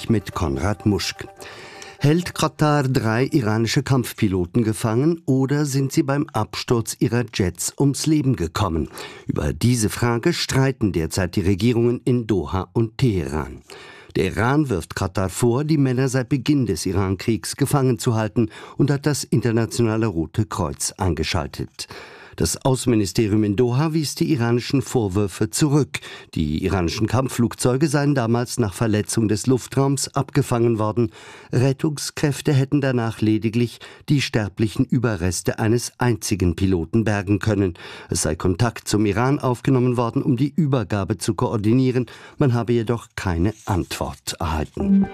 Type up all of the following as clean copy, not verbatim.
Gespräch mit Konrad Muschk. Hält Katar 3 iranische Kampfpiloten gefangen oder sind sie beim Absturz ihrer Jets ums Leben gekommen? Über diese Frage streiten derzeit die Regierungen in Doha und Teheran. Der Iran wirft Katar vor, die Männer seit Beginn des Iran-Kriegs gefangen zu halten und hat das Internationale Rote Kreuz eingeschaltet. Das Außenministerium in Doha wies die iranischen Vorwürfe zurück. Die iranischen Kampfflugzeuge seien damals nach Verletzung des Luftraums abgefangen worden. Rettungskräfte hätten danach lediglich die sterblichen Überreste eines einzigen Piloten bergen können. Es sei Kontakt zum Iran aufgenommen worden, um die Übergabe zu koordinieren. Man habe jedoch keine Antwort erhalten.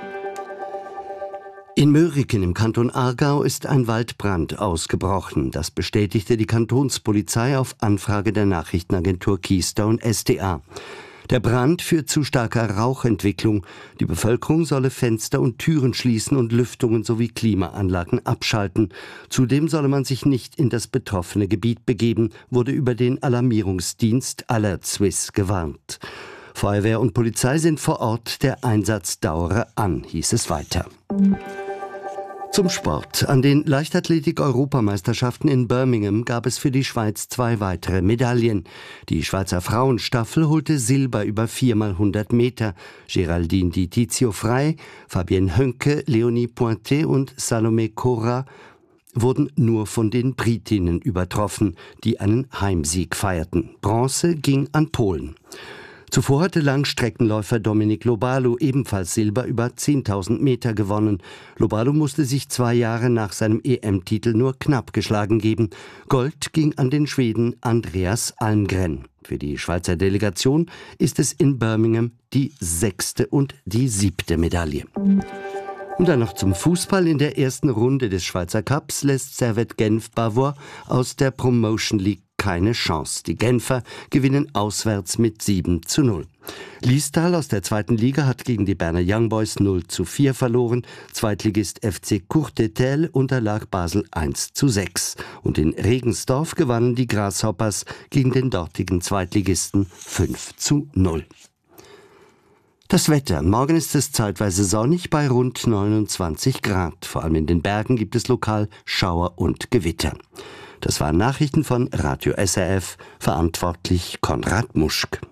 In Mörike im Kanton Aargau ist ein Waldbrand ausgebrochen. Das bestätigte die Kantonspolizei auf Anfrage der Nachrichtenagentur Keystone SDA. Der Brand führt zu starker Rauchentwicklung. Die Bevölkerung solle Fenster und Türen schließen und Lüftungen sowie Klimaanlagen abschalten. Zudem solle man sich nicht in das betroffene Gebiet begeben, wurde über den Alarmierungsdienst Alert Swiss gewarnt. Feuerwehr und Polizei sind vor Ort, der Einsatz dauere an, hieß es weiter. Zum Sport. An den Leichtathletik-Europameisterschaften in Birmingham gab es für die Schweiz 2 weitere Medaillen. Die Schweizer Frauenstaffel holte Silber über 4x100 Meter. Geraldine Di Tizio-Frey, Fabienne Hönke, Leonie Pointet und Salome Cora wurden nur von den Britinnen übertroffen, die einen Heimsieg feierten. Bronze ging an Polen. Zuvor hatte Langstreckenläufer Dominic Lobalu ebenfalls Silber über 10.000 Meter gewonnen. Lobalu musste sich 2 Jahre nach seinem EM-Titel nur knapp geschlagen geben. Gold ging an den Schweden Andreas Almgren. Für die Schweizer Delegation ist es in Birmingham die 6. und die 7. Medaille. Und dann noch zum Fußball. In der ersten Runde des Schweizer Cups lässt Servette Genf Bavois aus der Promotion League keine Chance. Die Genfer gewinnen auswärts mit 7:0. Liestal aus der 2. Liga hat gegen die Berner Young Boys 0:4 verloren. Zweitligist FC Courtetel unterlag Basel 1:6. Und in Regensdorf gewannen die Grasshoppers gegen den dortigen Zweitligisten 5:0. Das Wetter. Morgen ist es zeitweise sonnig bei rund 29 Grad. Vor allem in den Bergen gibt es lokal Schauer und Gewitter. Das waren Nachrichten von Radio SRF, verantwortlich Konrad Muschk.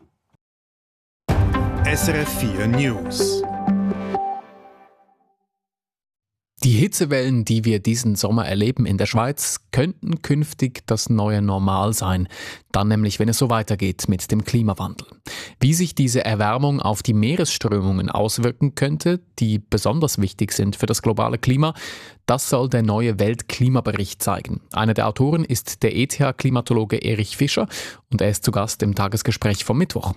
SRF 4 News. Die Hitzewellen, die wir diesen Sommer erleben in der Schweiz, könnten künftig das neue Normal sein. Dann nämlich, wenn es so weitergeht mit dem Klimawandel. Wie sich diese Erwärmung auf die Meeresströmungen auswirken könnte, die besonders wichtig sind für das globale Klima, das soll der neue Weltklimabericht zeigen. Einer der Autoren ist der ETH-Klimatologe Erich Fischer und er ist zu Gast im Tagesgespräch vom Mittwoch.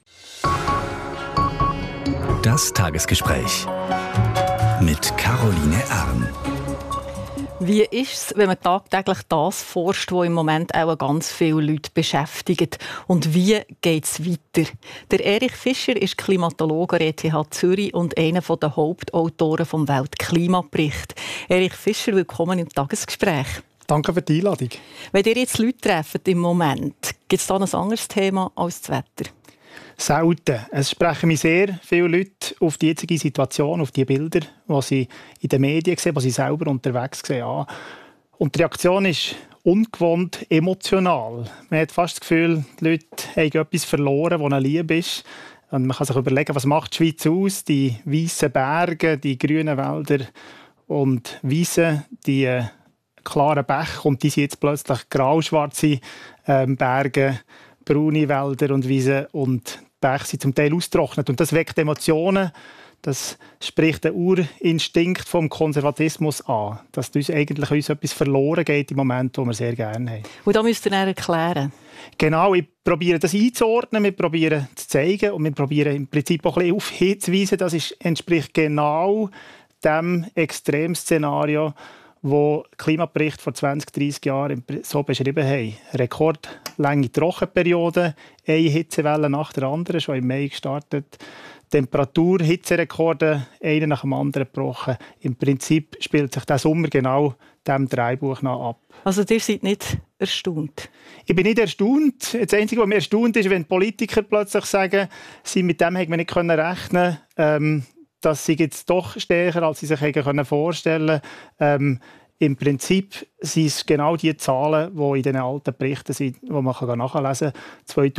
Das Tagesgespräch mit Caroline Arn. Wie ist es, wenn man tagtäglich das forscht, was im Moment auch ganz viele Leute beschäftigt? Und wie geht es weiter? Der Erich Fischer ist Klimatologe an der ETH Zürich und einer der Hauptautoren des Weltklimaberichts. Erich Fischer, willkommen im Tagesgespräch. Danke für die Einladung. Wenn ihr jetzt Leute trefft im Moment, gibt es da ein anderes Thema als das Wetter? Selten. Es sprechen mich sehr viele Leute auf die jetzige Situation, auf die Bilder, die sie in den Medien sehen, die sie selber unterwegs sehen. Ja. Und die Reaktion ist ungewohnt emotional. Man hat fast das Gefühl, die Leute haben etwas verloren, das ihnen lieb ist. Und man kann sich überlegen, was macht die Schweiz aus? Die weißen Berge, die grünen Wälder und Wiesen, die klaren Bäche. Und die sind jetzt plötzlich grau-schwarze Berge, braune Wälder und Wiesen und die Bäche sind zum Teil ausgetrocknet. Und das weckt Emotionen. Das spricht den Urinstinkt vom Konservatismus an. Dass uns eigentlich etwas verloren geht im Moment, das wir sehr gerne haben. Und da müsst ihr dann erklären. Genau, ich probiere das einzuordnen, wir probieren zu zeigen und wir probieren im Prinzip auch ein bisschen auf hinzuweisen. Das entspricht genau dem Extremszenario, wo Klimabericht vor 20, 30 Jahren so beschrieben haben. Rekordlange Trockenperioden, eine Hitzewelle nach der anderen, schon im Mai gestartet. Hitzerekorde, einer nach dem anderen gebrochen. Im Prinzip spielt sich der Sommer genau diesem Drehbuch nach ab. Also ihr seid nicht erstaunt? Ich bin nicht erstaunt. Das Einzige, was mir erstaunt ist, wenn Politiker plötzlich sagen, sie mit dem hätten wir nicht rechnen können. das sei jetzt doch stärker, als sie sich vorstellen können. Im Prinzip sind es genau die Zahlen, die in den alten Berichten sind, die man nachlesen kann.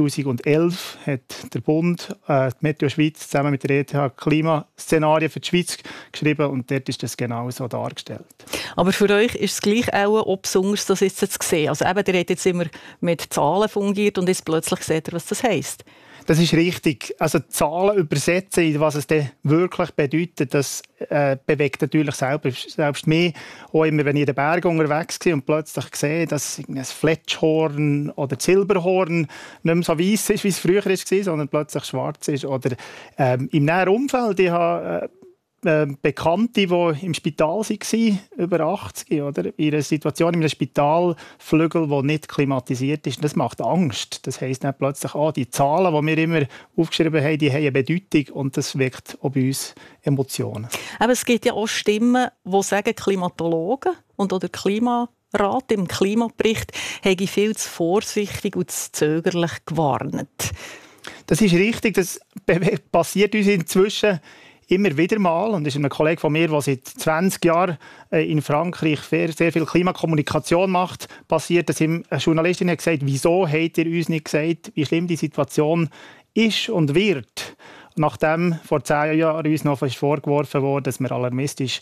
2011 hat der Bund, die Meteo Schweiz, zusammen mit der ETH Klimaszenarien für die Schweiz geschrieben und dort ist das genau so dargestellt. Aber für euch ist es gleich auch besonders, das jetzt zu sehen. Also eben, ihr habt jetzt immer mit Zahlen fungiert und jetzt plötzlich seht ihr, was das heisst. Das ist richtig. Also Zahlen übersetzen, was es denn wirklich bedeutet, das bewegt natürlich selbst mich. Auch immer, wenn ich in den Bergen unterwegs war und plötzlich sehe, dass ein Fletschhorn oder Silberhorn nicht mehr so weiss ist, wie es früher war, sondern plötzlich schwarz ist. Oder im näheren Umfeld, ich habe Bekannte, die im Spital waren, über 80, oder? In einer Situation in einem Spitalflügel, der nicht klimatisiert ist. Das macht Angst. Das heisst dann plötzlich, die Zahlen, die wir immer aufgeschrieben haben, die haben eine Bedeutung und das weckt auch bei uns Emotionen. Aber es gibt ja auch Stimmen, die sagen, Klimatologen und oder Klimarat im Klimabericht haben viel zu vorsichtig und zu zögerlich gewarnt. Das ist richtig. Das passiert uns inzwischen immer wieder mal. Und das ist ein Kollege von mir, der seit 20 Jahren in Frankreich sehr viel Klimakommunikation macht, passiert, dass ihm eine Journalistin hat gesagt, wieso habt ihr uns nicht gesagt, wie schlimm die Situation ist und wird. Nachdem vor 10 Jahren uns noch vorgeworfen wurde, dass wir alarmistisch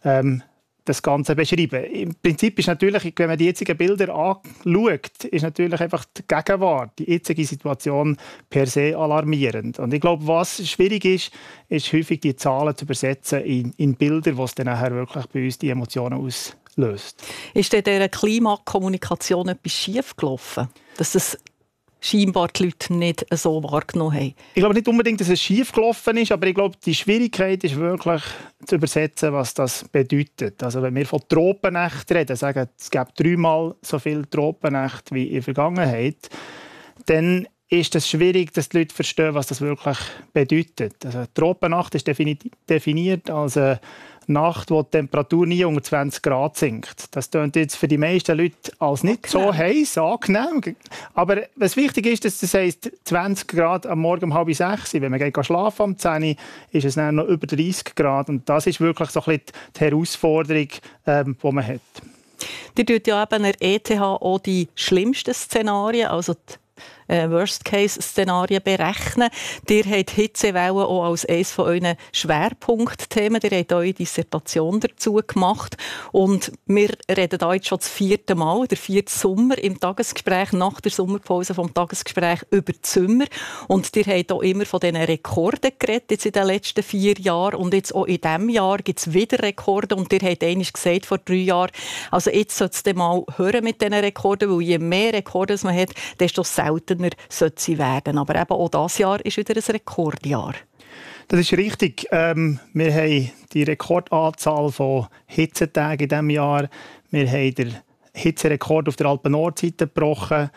das Ganze beschreiben. Im Prinzip ist natürlich, wenn man die jetzigen Bilder anschaut, ist natürlich einfach die Gegenwart, die jetzige Situation per se alarmierend. Und ich glaube, was schwierig ist häufig die Zahlen zu übersetzen in Bilder, was dann nachher wirklich bei uns die Emotionen auslöst. Ist denn dieser Klimakommunikation etwas schiefgelaufen, dass das scheinbar die Leute nicht so wahrgenommen haben? Ich glaube nicht unbedingt, dass es schief gelaufen ist, aber ich glaube, die Schwierigkeit ist wirklich zu übersetzen, was das bedeutet. Also wenn wir von Tropennächten reden, sagen, es gibt 3-mal so viele Tropennächte wie in der Vergangenheit, dann ist es schwierig, dass die Leute verstehen, was das wirklich bedeutet. Also die Tropennacht ist definiert als eine Nacht, wo die Temperatur nie unter 20 Grad sinkt. Das klingt jetzt für die meisten Leute als nicht so heiß, angenehm. Aber was wichtig ist, dass das heisst, 20 Grad am Morgen um 5:30. Wenn man geht schlafen am 10 Uhr, ist es dann noch über 30 Grad. Und das ist wirklich so ein bisschen die Herausforderung, die man hat. Ihr tut ja eben an der ETH auch die schlimmsten Szenarien, also die Worst-Case-Szenarien berechnen. Ihr habt Hitzewellen auch als eines von euren Schwerpunktthemen. Ihr habt eure Dissertation dazu gemacht. Und wir reden hier jetzt schon das 4. Mal, der 4. Sommer im Tagesgespräch, nach der Sommerpause vom Tagesgespräch über die Sommer. Und ihr habt auch immer von diesen Rekorden geredet, jetzt in den letzten 4 Jahren. Und jetzt auch in diesem Jahr gibt es wieder Rekorde. Und ihr habt einmal gesagt, vor 3 Jahren, also jetzt sollte es mal hören mit diesen Rekorden, weil je mehr Rekorde man hat, desto seltener sollte sie werden. Aber eben auch dieses Jahr ist wieder ein Rekordjahr. Das ist richtig. Wir haben die Rekordanzahl von Hitzetagen in diesem Jahr. Wir haben den Hitzerekord auf der Alpen-Nordseite gebrochen.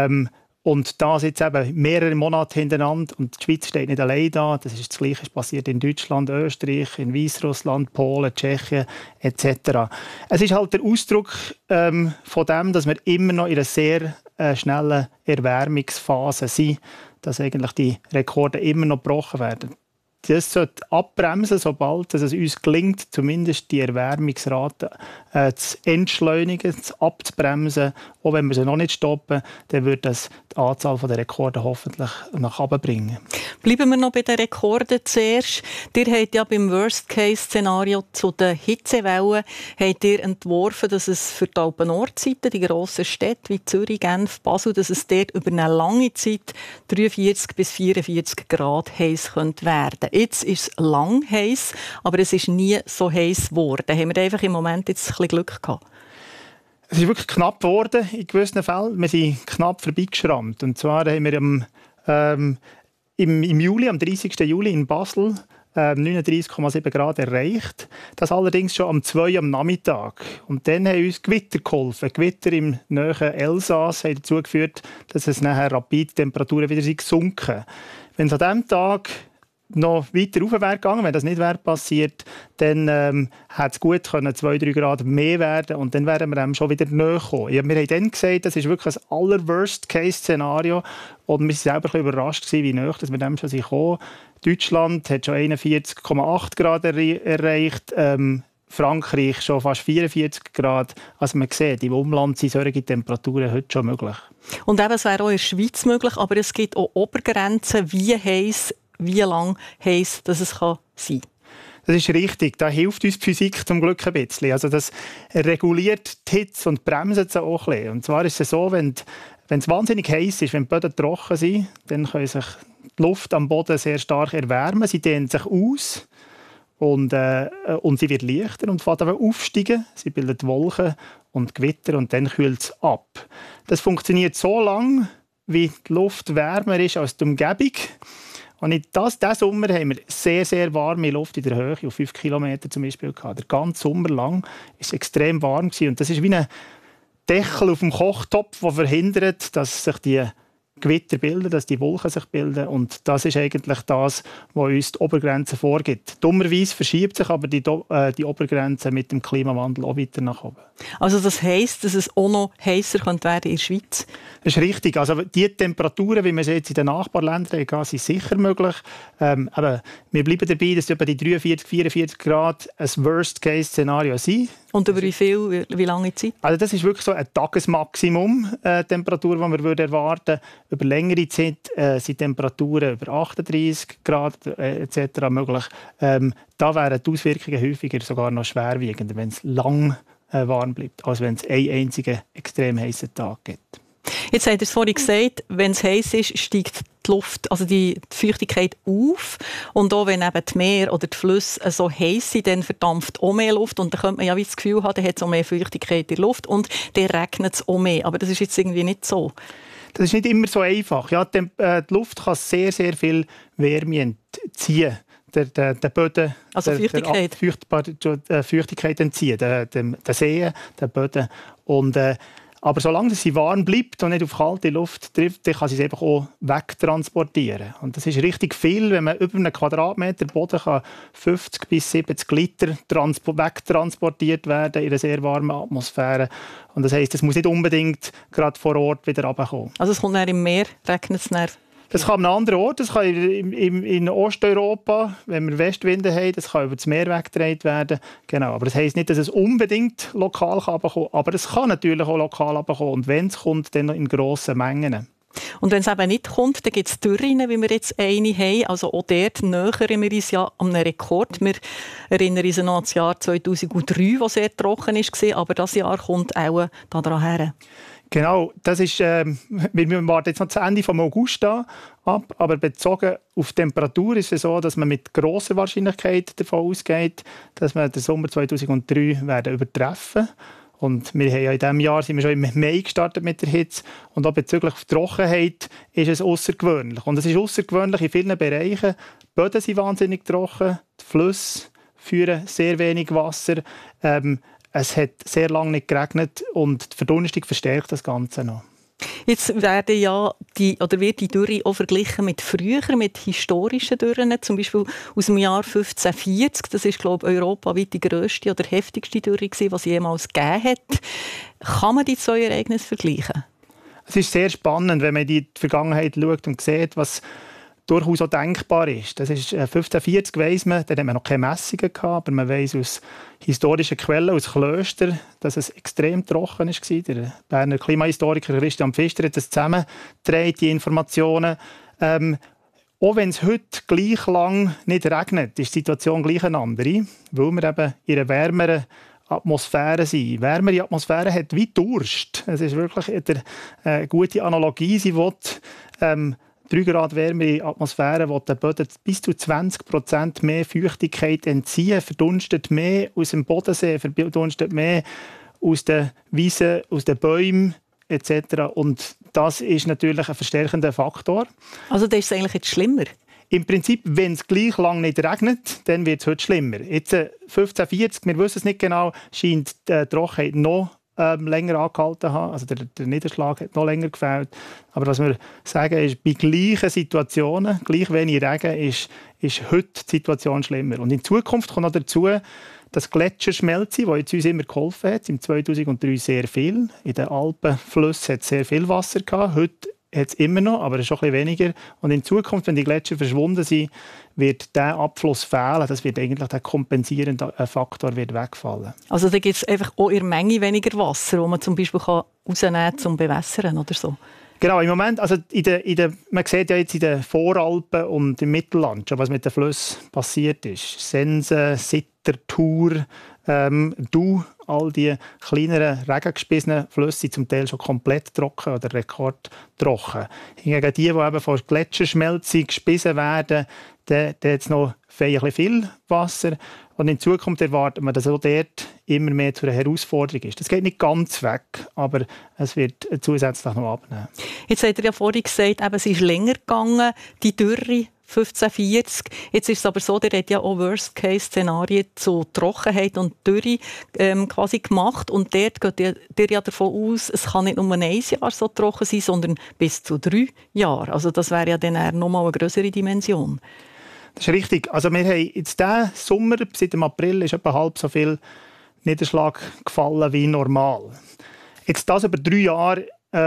Und das jetzt eben mehrere Monate hintereinander. Und die Schweiz steht nicht allein da. Das ist das Gleiche passiert in Deutschland, Österreich, in Weißrussland, Polen, Tschechien etc. Es ist halt der Ausdruck von dem, dass wir immer noch in einer sehr schnellen Erwärmungsphase sind, dass eigentlich die Rekorde immer noch gebrochen werden. Das sollte abbremsen, sobald es uns gelingt, zumindest die Erwärmungsrate zu entschleunigen, abzubremsen. Auch wenn wir sie noch nicht stoppen, dann wird das die Anzahl der Rekorde hoffentlich nach oben bringen. Bleiben wir noch bei den Rekorden zuerst. Ihr habt ja beim Worst-Case-Szenario zu den Hitzewellen habt ihr entworfen, dass es für die Alpen-Nordseite, die grossen Städte wie Zürich, Genf, Basel, dass es dort über eine lange Zeit 43 bis 44 Grad heiß könnte werden. Jetzt ist es lang heiß, aber es ist nie so heiß geworden. Haben wir einfach im Moment jetzt ein bisschen Glück gehabt? Es ist wirklich knapp geworden in gewissen Fällen. Wir sind knapp vorbeigeschrammt. Und zwar haben wir im Juli, am 30. Juli in Basel 39,7 Grad erreicht. Das allerdings schon am 2 am Nachmittag. Und dann haben uns Gewitter geholfen. Gewitter im nahen Elsass haben dazu geführt, dass es nachher rapid die Temperaturen wieder gesunken sind. Wenn es an diesem Tag noch weiter aufwärts gegangen. Wenn das nicht wäre passiert, dann hätte es gut können 2-3 Grad mehr werden und dann wären wir dem schon wieder näher gekommen. Ja, wir haben dann gesagt, das ist wirklich ein aller-Worst-Case-Szenario und wir waren selber ein bisschen überrascht gewesen, wie näher wir dem schon gekommen sind. Deutschland hat schon 41,8 Grad erreicht, Frankreich schon fast 44 Grad. Also man sieht, im Umland sind solche Temperaturen heute schon möglich. Und eben, es wäre auch in der Schweiz möglich, aber es gibt auch Obergrenzen, wie heiß, wie lang heiß dass es sein kann. Das ist richtig. Da hilft uns die Physik zum Glück ein bisschen. Also das reguliert die Hitze und bremst sie auch ein bisschen. Und zwar ist es so, wenn es wahnsinnig heiß ist, wenn die Böden trocken sind, dann kann sich die Luft am Boden sehr stark erwärmen. Sie dehnt sich aus. Und sie wird leichter und fängt aber aufsteigen. Sie bildet Wolken und Gewitter und dann kühlt es ab. Das funktioniert so lange, wie die Luft wärmer ist als die Umgebung. Und diesen Sommer haben wir sehr, sehr warme Luft in der Höhe, auf 5 Kilometer zum Beispiel gehabt. Der ganze Sommer lang war es extrem warm gewesen. Und das ist wie ein Deckel auf dem Kochtopf, der verhindert, dass sich die Gewitter bilden, dass die Wolken sich bilden. Und das ist eigentlich das, was uns die Obergrenze vorgibt. Dummerweise verschiebt sich aber die Obergrenze mit dem Klimawandel auch weiter nach oben. Also das heisst, dass es auch noch heißer werden könnte in der Schweiz? Das ist richtig. Also die Temperaturen, wie wir sie jetzt in den Nachbarländern haben, sind sicher möglich. Aber wir bleiben dabei, dass etwa die 43, 44 Grad ein Worst-Case-Szenario sind. Und über wie lange Zeit? Also das ist wirklich so ein Tagesmaximum Temperatur, die wir erwarten würden. Über längere Zeit sind Temperaturen über 38 Grad etc. möglich. Da wären die Auswirkungen häufiger sogar noch schwerwiegender, wenn es lang warm bleibt, als wenn es einen einzigen extrem heißen Tag gibt. Jetzt habt ihr es vorhin gesagt, wenn es heiß ist, steigt die Luft, also die Feuchtigkeit auf. Und auch wenn eben die Meer oder die Flüsse so heiß sind, dann verdampft auch mehr Luft. Und dann könnte man ja wie das Gefühl haben, dann hat es auch mehr Feuchtigkeit in der Luft und dann regnet es auch mehr. Aber das ist jetzt irgendwie nicht so. Das ist nicht immer so einfach. Ja, die Luft kann sehr, sehr viel Wärme entziehen. Der Boden, also Feuchtigkeit. Feuchtigkeit entziehen, der Seen, der Boden. Und, aber solange sie warm bleibt und nicht auf kalte Luft trifft, dann kann sie es einfach auch wegtransportieren. Und das ist richtig viel, wenn man über einen Quadratmeter Boden kann 50 bis 70 Liter wegtransportiert werden in einer sehr warmen Atmosphäre. Und das heisst, es muss nicht unbedingt gerade vor Ort wieder runterkommen. Also es kommt dann im Meer, regnet es dann? Das kann an einem anderen Ort, das kann in Osteuropa, wenn wir Westwinde haben, das kann über das Meer weggetragen werden. Genau. Aber das heisst nicht, dass es unbedingt lokal runterkommen kann, aber es kann natürlich auch lokal runterkommen. Und wenn es kommt, dann in grossen Mengen. Und wenn es eben nicht kommt, dann gibt es Dürren, wie wir jetzt eine haben. Also auch dort nähern wir uns ja an einen Rekord. Wir erinnern uns noch an das Jahr 2003, das sehr trocken war, aber das Jahr kommt auch daran her. Genau, das ist, wir warten jetzt noch das Ende des August ab, aber bezogen auf die Temperatur ist es so, dass man mit grosser Wahrscheinlichkeit davon ausgeht, dass wir den Sommer 2003 werden übertreffen. Und wir haben ja in diesem Jahr sind wir schon im Mai gestartet mit der Hitze. Und auch bezüglich der Trockenheit ist es außergewöhnlich. Und es ist außergewöhnlich in vielen Bereichen. Die Böden sind wahnsinnig trocken, die Flüsse führen sehr wenig Wasser. Es hat sehr lange nicht geregnet und die Verdunstung verstärkt das Ganze noch. Jetzt wird die Dürre auch verglichen mit früher, mit historischen Dürren, zum Beispiel aus dem Jahr 1540. Das ist, glaube ich, europaweit die grösste oder heftigste Dürre, die es jemals gegeben hat. Kann man die zwei Ereignisse vergleichen? Es ist sehr spannend, wenn man in die Vergangenheit schaut und sieht, was durchaus auch denkbar ist. Das ist 1540 weiss man, da hat man noch keine Messungen gehabt, aber man weiss aus historischen Quellen, aus Klöstern, dass es extrem trocken war. Der Berner Klimahistoriker Christian Pfister hat das zusammengetragen, die Informationen. Auch wenn es heute gleich lang nicht regnet, ist die Situation gleich eine andere, weil wir eben in einer wärmeren Atmosphäre sind. Wärmere Atmosphäre hat wie Durst. Es ist wirklich eine gute Analogie. Sie will 3 Grad wärmere Atmosphäre, die den Böden bis zu 20% mehr Feuchtigkeit entziehen, verdunstet mehr aus dem Bodensee, verdunstet mehr aus den Wiesen, aus den Bäumen etc. Und das ist natürlich ein verstärkender Faktor. Also das ist eigentlich jetzt schlimmer? Im Prinzip, wenn es gleich lang nicht regnet, dann wird es heute schlimmer. Jetzt 1540, wir wissen es nicht genau, scheint die Trockenheit noch länger angehalten haben. Also der Niederschlag hat noch länger gefällt. Aber was wir sagen ist, bei gleichen Situationen, gleich wenig Regen, ist heute die Situation schlimmer. Und in Zukunft kommt noch dazu, dass Gletscherschmelze, die jetzt uns immer geholfen hat, im 2003 sehr viel. In den Alpenflüssen hat es sehr viel Wasser gehabt. Heute hat es immer noch, aber es ist schon ein bisschen weniger. Und in Zukunft, wenn die Gletscher verschwunden sind, wird dieser Abfluss fehlen. Das wird eigentlich der kompensierende Faktor wird wegfallen. Also da gibt es einfach auch in der Menge weniger Wasser, das man zum Beispiel rausnehmen kann, zum Bewässern oder so? Genau, im Moment, also man sieht ja jetzt in den Voralpen und im Mittelland schon, was mit den Flüssen passiert ist. Sense, Sitter, Thur, Doubs, all die kleineren, regengespissenen Flüsse sind zum Teil schon komplett trocken oder rekordtrocken. Hingegen die eben von Gletscherschmelze gespissen werden, da hat es noch ein bisschen viel Wasser. Und in Zukunft erwartet man, dass auch dort immer mehr zu einer Herausforderung ist. Das geht nicht ganz weg, aber es wird zusätzlich noch abnehmen. Jetzt habt ihr ja vorhin gesagt, es ist länger gegangen, die Dürre 1540. Jetzt ist es aber so, der hat ja auch Worst-Case-Szenarien zu Trockenheit und Dürre quasi gemacht. Und dort geht ihr ja davon aus, es kann nicht nur ein Jahr so trocken sein, sondern bis zu 3 Jahre. Also das wäre ja dann nochmal eine größere Dimension. Das ist richtig. Also wir haben jetzt diesen Sommer, seit dem April, ist etwa halb so viel Niederschlag gefallen wie normal. Jetzt das über 3 Jahre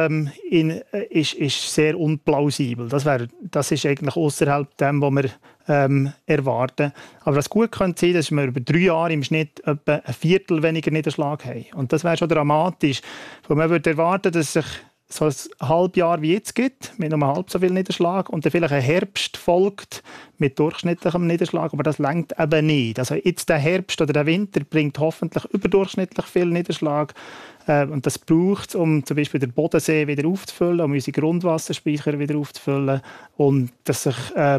ist sehr unplausibel. Das ist eigentlich außerhalb dem, was wir erwarten. Aber was gut könnte sein, dass wir über 3 Jahre im Schnitt etwa ein Viertel weniger Niederschlag haben. Und das wäre schon dramatisch. Weil man würde erwarten, dass sich so ein Halbjahr wie jetzt gibt, mit nur halb so viel Niederschlag, und dann vielleicht ein Herbst folgt mit durchschnittlichem Niederschlag, aber das reicht eben nicht. Also jetzt der Herbst oder der Winter bringt hoffentlich überdurchschnittlich viel Niederschlag, und das braucht es, um zum Beispiel den Bodensee wieder aufzufüllen, um unsere Grundwasserspeicher wieder aufzufüllen und dass sich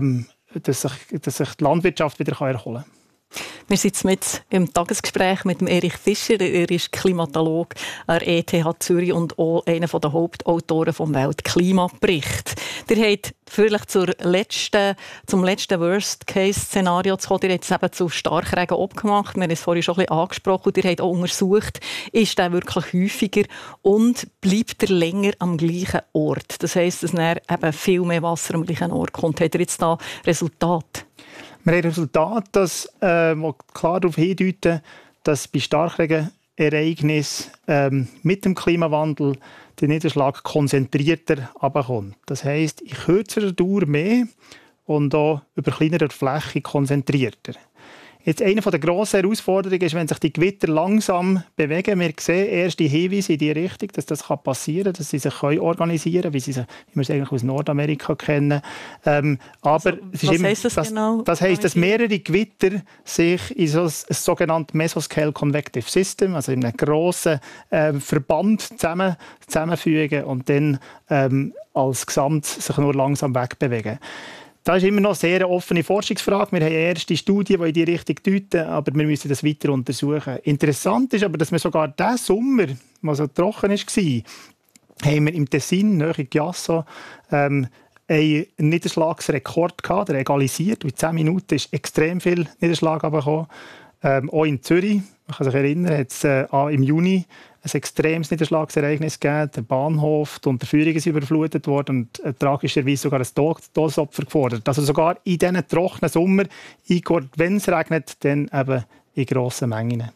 die Landwirtschaft wieder erholen kann. Wir sind mit im Tagesgespräch mit dem Erich Fischer. Er ist Klimatolog an der ETH Zürich und auch einer der Hauptautoren des Weltklimaberichts. Ihr habt vielleicht zum letzten Worst-Case-Szenario zu kommen. Ihr habt es eben zu Starkregen abgemacht. Wir haben es vorhin schon ein bisschen angesprochen. Und ihr habt auch untersucht, ist der wirklich häufiger und bleibt er länger am gleichen Ort. Das heisst, dass dann eben viel mehr Wasser am gleichen Ort kommt. Habt ihr jetzt da Resultate? Wir haben Resultate, die klar darauf hindeuten, dass bei Starkregenereignissen mit dem Klimawandel der Niederschlag konzentrierter herabkommt. Das heisst, in kürzerer Dauer mehr und auch über kleinerer Fläche konzentrierter. Jetzt eine der grossen Herausforderungen ist, wenn sich die Gewitter langsam bewegen. Wir sehen erste Hinweise in die Richtung, dass das passieren kann, dass sie sich organisieren können, wie wir es eigentlich aus Nordamerika kennen. Aber was heisst das genau? Das heisst, dass mehrere Gewitter sich in so ein sogenanntes Mesoscale Convective System, also in einem grossen Verband zusammenfügen und dann als Gesamt sich nur langsam wegbewegen. Das ist immer noch eine sehr offene Forschungsfrage. Wir haben erste Studien, die in diese Richtung deuten, aber wir müssen das weiter untersuchen. Interessant ist aber, dass wir sogar diesen Sommer, der so trocken war, haben wir im Tessin, nahe in Chiasso, einen Niederschlagsrekord gehabt, der egalisiert. In 10 Minuten ist extrem viel Niederschlag gekommen. Auch in Zürich, man kann sich erinnern, hat es im Juni ein extremes Niederschlagsereignis gegeben. Der Bahnhof, die Unterführungen sind überflutet worden und tragischerweise sogar ein Todesopfer gefordert. Also sogar in diesen trockenen Sommer, wenn es regnet, dann eben in grossen Mengen.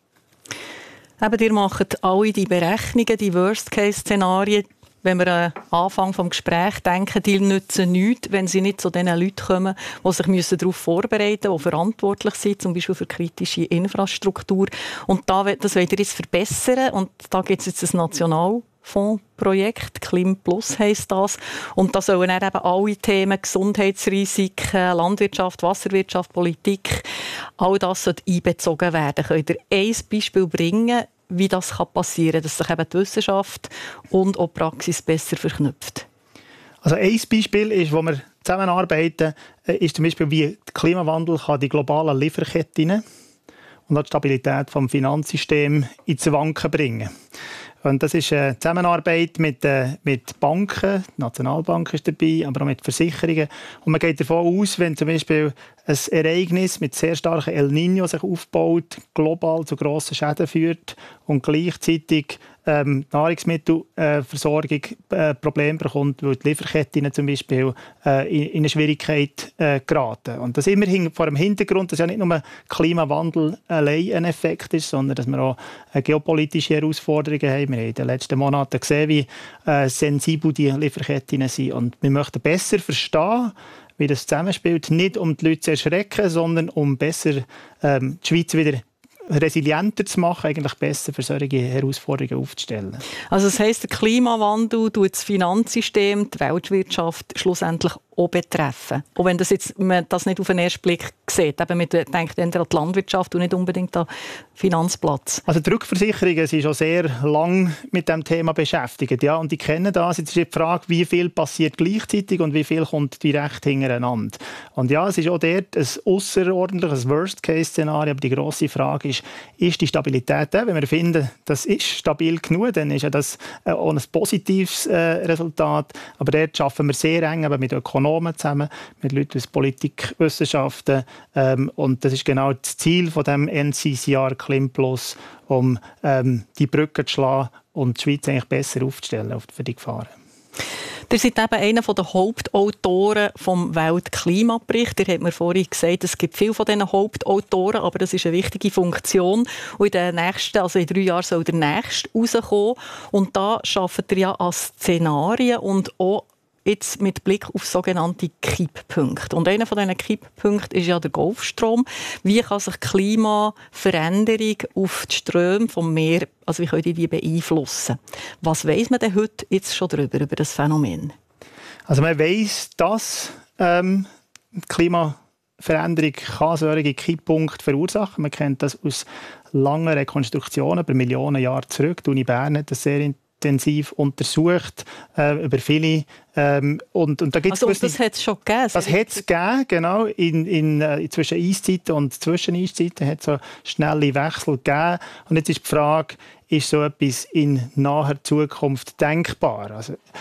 Eben, ihr macht alle die Berechnungen, die Worst-Case-Szenarien. Wenn wir am Anfang des Gesprächs denken, die nützen nichts, wenn sie nicht zu den Leuten kommen, die sich darauf vorbereiten müssen, die verantwortlich sind, zum Beispiel für kritische Infrastruktur. Und das wollt ihr jetzt verbessern. Und da gibt es jetzt ein Nationalfondsprojekt, Klim Plus heisst das. Und da sollen dann eben alle Themen, Gesundheitsrisiken, Landwirtschaft, Wasserwirtschaft, Politik, all das sollte einbezogen werden. Könnt ihr ein Beispiel bringen, wie das passieren kann, dass sich eben die Wissenschaft und auch die Praxis besser verknüpft? Also ein Beispiel ist, wo wir zusammenarbeiten, ist zum Beispiel, wie der Klimawandel kann die globalen Lieferketten und auch die Stabilität des Finanzsystems ins Wanken bringen. Und das ist eine Zusammenarbeit mit Banken, die Nationalbank ist dabei, aber auch mit Versicherungen. Und man geht davon aus, wenn zum Beispiel ein Ereignis mit sehr starken El Niño sich aufbaut, global zu grossen Schäden führt und gleichzeitig Nahrungsmittelversorgung Probleme bekommt, weil die Lieferketten zum Beispiel in eine Schwierigkeit geraten. Und das immer vor dem Hintergrund, dass ja nicht nur Klimawandel allein ein Effekt ist, sondern dass wir auch geopolitische Herausforderungen haben. Wir haben in den letzten Monaten gesehen, wie sensibel die Lieferketten sind. Und wir möchten besser verstehen, wie das zusammenspielt, nicht um die Leute zu erschrecken, sondern um besser die Schweiz wieder resilienter zu machen, eigentlich besser für solche Herausforderungen aufzustellen. Also das heisst, der Klimawandel tut das Finanzsystem, die Weltwirtschaft schlussendlich auch betreffen. Auch wenn man das nicht auf den ersten Blick sieht. Eben, man denkt eher an die Landwirtschaft und nicht unbedingt an den Finanzplatz. Also die Rückversicherungen sind schon sehr lange mit diesem Thema beschäftigt. Ja, und die kennen das. Jetzt ist die Frage, wie viel passiert gleichzeitig und wie viel kommt direkt hintereinander. Und ja, es ist auch dort ein außerordentliches Worst-Case-Szenario. Aber die grosse Frage ist die Stabilität da? Wenn wir finden, das ist stabil genug, dann ist ja das auch ein positives Resultat. Aber dort arbeiten wir sehr eng mit Ökonomen zusammen, mit Leuten aus Politikwissenschaften. Und das ist genau das Ziel von dem NCCR Klimplus, um die Brücke zu schlagen und die Schweiz eigentlich besser aufzustellen für die Gefahren. Ihr seid eben einer der Hauptautoren vom Weltklimabericht. Ihr habt mir vorhin gesagt, es gibt viele von diesen Hauptautoren, aber das ist eine wichtige Funktion. Und in 3 Jahren soll der nächste rauskommen. Und da arbeitet ihr ja an Szenarien und auch jetzt mit Blick auf sogenannte Kipppunkte. Und einer von diesen Kipppunkten ist ja der Golfstrom. Wie kann sich Klimaveränderung auf die Ströme vom Meer, also wie können die beeinflussen? Was weiss man denn heute jetzt schon über das Phänomen? Also man weiss, dass die Klimaveränderung kann solche Kipppunkte verursachen. Man kennt das aus langen Rekonstruktionen über Millionen Jahre zurück. Die Uni Bern hat das sehr intensiv untersucht, über viele. Und da gibt's das hat es schon gegeben? Das hat es gegeben, genau. Zwischen Eiszeiten und Zwischeneiszeiten hat es so schnelle Wechsel gegeben. Und jetzt ist die Frage, ist so etwas in naher Zukunft denkbar?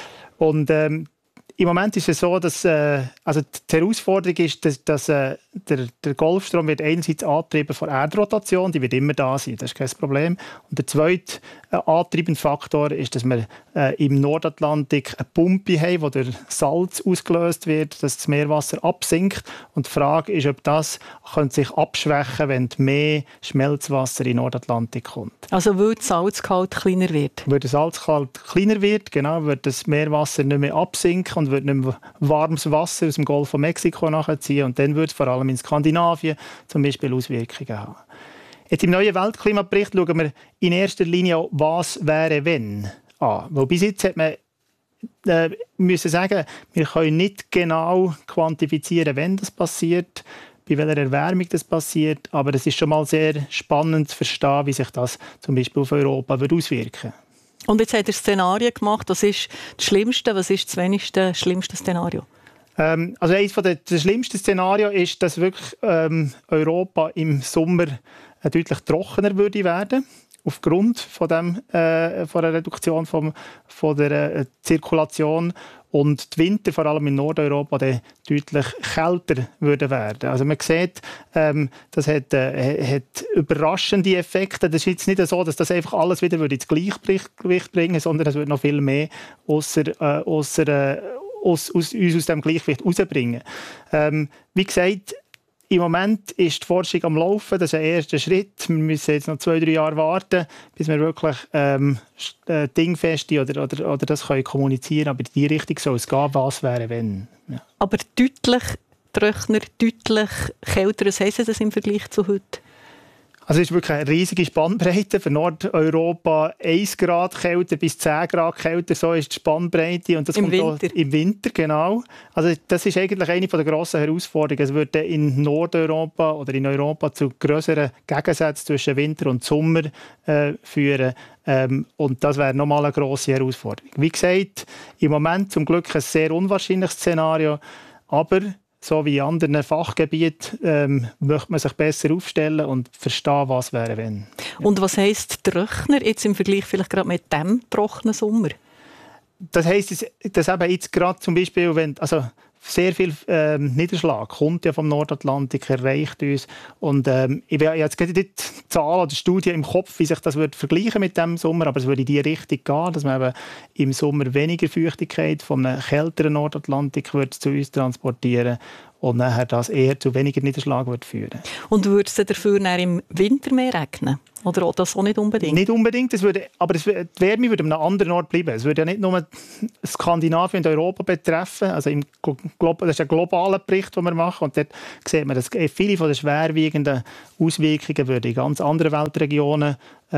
Im Moment ist es so, dass die Herausforderung ist, dass der Golfstrom wird einerseits angetrieben von Erdrotation, die wird immer da sein, das ist kein Problem. Und der zweite antreibende Faktor ist, dass wir im Nordatlantik eine Pumpe haben, wo durch Salz ausgelöst wird, dass das Meerwasser absinkt. Und die Frage ist, ob das könnte sich abschwächen, wenn mehr Schmelzwasser in den Nordatlantik kommt. Also weil das Salzgehalt kleiner wird? Weil der Salzgehalt kleiner wird, genau, wird das Meerwasser nicht mehr absinken und wird nicht mehr warmes Wasser aus dem Golf von Mexiko nachziehen. Und dann wird es vor allem in Skandinavien zum Beispiel Auswirkungen haben. Jetzt im neuen Weltklimabericht schauen wir in erster Linie, was wäre, wenn an. Weil bis jetzt hat man müssen sagen, wir können nicht genau quantifizieren, wenn das passiert, bei welcher Erwärmung das passiert, aber es ist schon mal sehr spannend zu verstehen, wie sich das zum Beispiel auf Europa auswirken würde. Und jetzt hat er Szenarien gemacht. Was ist das Schlimmste, was ist das schlimmste Szenario? Also eines der schlimmsten Szenarien ist, dass wirklich Europa im Sommer deutlich trockener würde werden, aufgrund von der Reduktion von der Zirkulation, und die Winter, vor allem in Nordeuropa, dann deutlich kälter würden werden. Also man sieht, das hat überraschende Effekte. Das ist jetzt nicht so, dass das einfach alles wieder ins Gleichgewicht bringen, sondern es wird noch viel mehr aus dem Gleichgewicht herausbringen. Wie gesagt, im Moment ist die Forschung am Laufen, das ist ein erster Schritt. Wir müssen jetzt noch 2-3 Jahre warten, bis wir wirklich dingfeste oder das können kommunizieren. Aber in die Richtung soll es gehen, was wäre, wenn. Ja. Aber deutlich trockener, deutlich kälter, was heisst das im Vergleich zu heute? Also es ist wirklich eine riesige Spannbreite. Für Nordeuropa 1 Grad kälter bis 10 Grad kälter, so ist die Spannbreite. Und das Im kommt Winter? Im Winter, genau. Also das ist eigentlich eine der grossen Herausforderungen. Es würde in Nordeuropa oder in Europa zu grösseren Gegensätzen zwischen Winter und Sommer führen. Und das wäre nochmal eine grosse Herausforderung. Wie gesagt, im Moment zum Glück ein sehr unwahrscheinliches Szenario, aber so wie in anderen Fachgebieten möchte man sich besser aufstellen und verstehen, was wäre, wenn. Und was heisst trockener jetzt im Vergleich vielleicht gerade mit dem trockenen Sommer? Das heisst, dass eben jetzt gerade zum Beispiel, sehr viel Niederschlag kommt ja vom Nordatlantik, erreicht uns. Und ich habe jetzt gerade die Zahlen oder Studien im Kopf, wie sich das würde vergleichen mit dem Sommer, aber es würde in die Richtung gehen, dass man eben im Sommer weniger Feuchtigkeit von einem kälteren Nordatlantik würde zu uns transportieren und nachher das eher zu weniger Niederschlag würde führen. Und würde es dafür im Winter mehr regnen? Oder das auch nicht unbedingt? Nicht unbedingt, aber die Wärme würde an einem anderen Ort bleiben. Es würde ja nicht nur Skandinavien und Europa betreffen. Also das ist ein globaler Bericht, den wir machen. Und dort sieht man, dass viele von den schwerwiegenden Auswirkungen würden in ganz anderen Weltregionen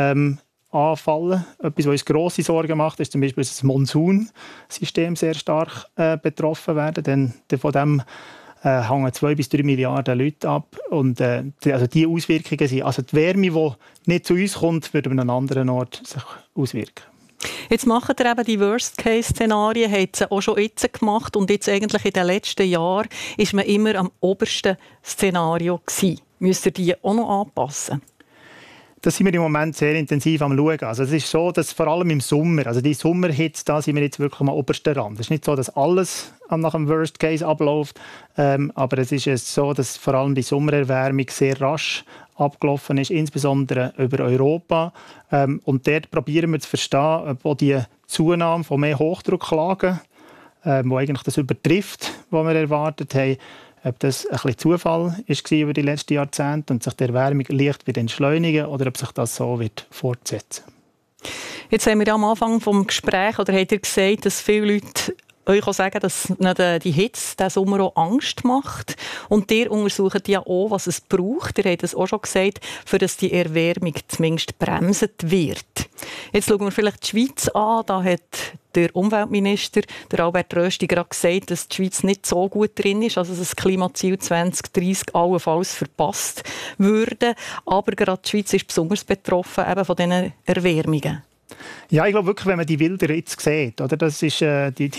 anfallen. Etwas, was uns grosse Sorgen macht, ist zum Beispiel, dass das Monsunsystem sehr stark betroffen werden. Denn von dem hängen 2 bis 3 Milliarden Leute ab. Und also die Auswirkungen sind, also die Wärme, die nicht zu uns kommt, würde an einem anderen Ort sich auswirken. Jetzt macht ihr eben die Worst-Case-Szenarien, habt sie auch schon jetzt gemacht und jetzt eigentlich in den letzten Jahren ist man immer am obersten Szenario gewesen. Müsst ihr die auch noch anpassen? Das sind wir im Moment sehr intensiv am Schauen. Also es ist so, dass vor allem im Sommer, also die Sommerhitze, da sind wir jetzt wirklich am obersten Rand. Es ist nicht so, dass alles nach dem Worst Case abläuft, aber es ist so, dass vor allem die Sommererwärmung sehr rasch abgelaufen ist, insbesondere über Europa. Und dort probieren wir zu verstehen, ob die Zunahme von mehr Hochdrucklagen, wo eigentlich das übertrifft, was wir erwartet haben, ob das ein bisschen Zufall war über die letzten Jahrzehnte und sich die Erwärmung leicht wird entschleunigen oder ob sich das so wird fortsetzen. Jetzt haben wir ja am Anfang des Gesprächs, oder habt ihr gesagt, dass viele Leute euch auch sagen, dass die Hitze diesen Sommer auch Angst macht. Und ihr untersucht ja auch, was es braucht. Ihr habt es auch schon gesagt, für dass die Erwärmung zumindest bremsen wird. Jetzt schauen wir vielleicht die Schweiz an. Da hat der Umweltminister, der Albert Rösti, gerade gesagt, dass die Schweiz nicht so gut drin ist, also dass das Klimaziel 2030 allenfalls verpasst würde. Aber gerade die Schweiz ist besonders betroffen eben von diesen Erwärmungen. Ja, ich glaube wirklich, wenn man die Wälder jetzt sieht, oder, das ist die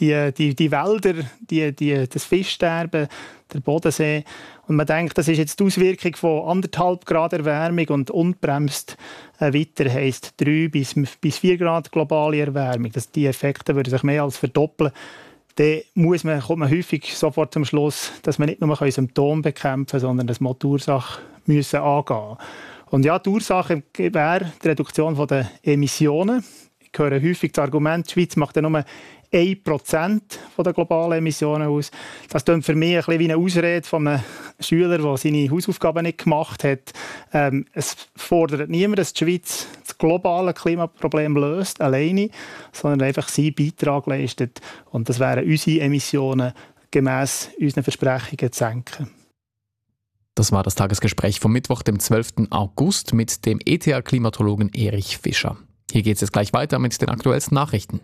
Wälder, das Fischsterben, der Bodensee, und man denkt, das ist jetzt die Auswirkung von 1,5 Grad Erwärmung und unbremst weiter heisst 3 bis 4 Grad globale Erwärmung. Die Effekte würden sich mehr als verdoppeln. Dann kommt man häufig sofort zum Schluss, dass man nicht nur Symptome bekämpfen kann, sondern dass wir die Ursache angehen müssen. Und ja, die Ursache wäre die Reduktion der Emissionen. Ich höre häufig das Argument, die Schweiz macht ja nur 1% der globalen Emissionen aus. Das klingt für mich ein bisschen wie eine Ausrede von einem Schüler, der seine Hausaufgaben nicht gemacht hat. Es fordert niemand, dass die Schweiz das globale Klimaproblem löst, alleine, sondern einfach seinen Beitrag leistet. Und das wären unsere Emissionen gemäss unseren Versprechungen zu senken. Das war das Tagesgespräch vom Mittwoch, dem 12. August mit dem ETH-Klimatologen Erich Fischer. Hier geht es jetzt gleich weiter mit den aktuellsten Nachrichten.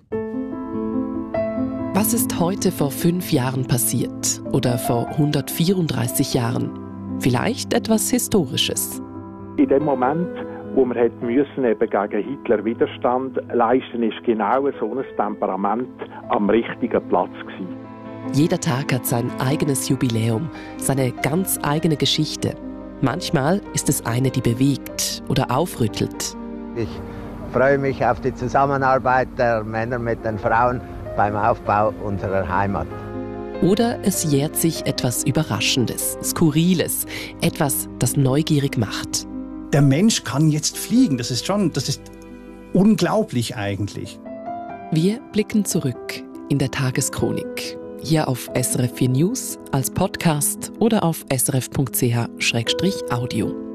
Was ist heute vor 5 Jahren passiert oder vor 134 Jahren? Vielleicht etwas Historisches. In dem Moment, wo man hätte müssen, eben gegen Hitler Widerstand leisten, ist genau so ein Temperament am richtigen Platz gewesen. Jeder Tag hat sein eigenes Jubiläum, seine ganz eigene Geschichte. Manchmal ist es eine, die bewegt oder aufrüttelt. Ich freue mich auf die Zusammenarbeit der Männer mit den Frauen beim Aufbau unserer Heimat. Oder es jährt sich etwas Überraschendes, Skurriles, etwas, das neugierig macht. Der Mensch kann jetzt fliegen, das ist unglaublich eigentlich. Wir blicken zurück in der Tageschronik. Hier auf SRF 4 News, als Podcast oder auf srf.ch/audio.